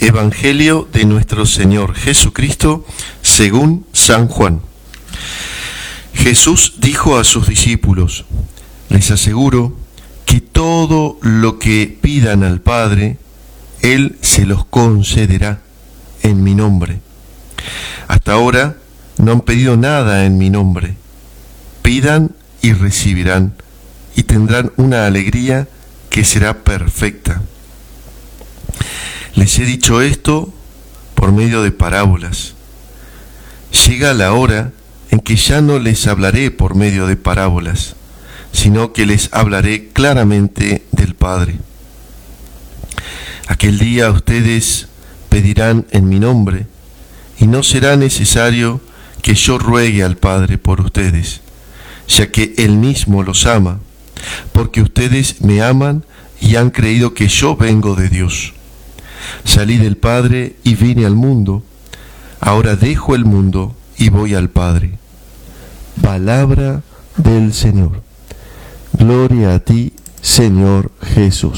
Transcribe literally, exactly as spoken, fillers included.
Evangelio de nuestro Señor Jesucristo según San Juan. Jesús dijo a sus discípulos: les aseguro que todo lo que pidan al Padre, Él se los concederá en mi nombre. Hasta ahora no han pedido nada en mi nombre. Pidan y recibirán, y tendrán una alegría que será perfecta. Les he dicho esto por medio de parábolas. Llega la hora en que ya no les hablaré por medio de parábolas, sino que les hablaré claramente del Padre. Aquel día ustedes pedirán en mi nombre, y no será necesario que yo ruegue al Padre por ustedes, ya que Él mismo los ama, porque ustedes me aman y han creído que yo vengo de Dios. Salí del Padre y vine al mundo, ahora dejo el mundo y voy al Padre. Palabra del Señor. Gloria a ti, Señor Jesús.